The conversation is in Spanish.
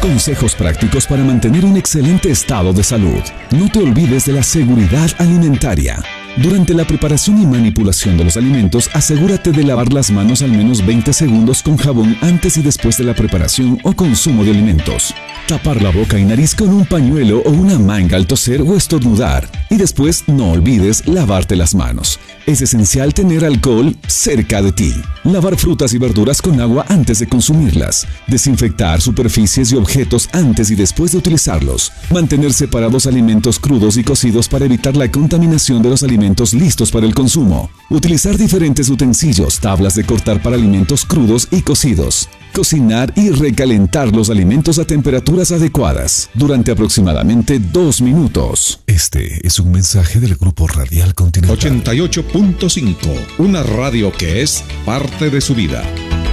Consejos prácticos para mantener un excelente estado de salud. No te olvides de la seguridad alimentaria. Durante la preparación y manipulación de los alimentos, asegúrate de lavar las manos al menos 20 segundos con jabón antes y después de la preparación o consumo de alimentos. Tapar la boca y nariz con un pañuelo o una manga al toser o estornudar. Y después no olvides lavarte las manos. Es esencial tener alcohol cerca de ti. Lavar frutas y verduras con agua antes de consumirlas. Desinfectar superficies y objetos antes y después de utilizarlos. Mantener separados alimentos crudos y cocidos para evitar la contaminación de los alimentos listos para el consumo. Utilizar diferentes utensilios, tablas de cortar para alimentos crudos y cocidos. Cocinar y recalentar los alimentos a temperaturas adecuadas durante aproximadamente 2 minutos. Este es un mensaje del Grupo Radial Continental. 88.5, una radio que es parte de su vida.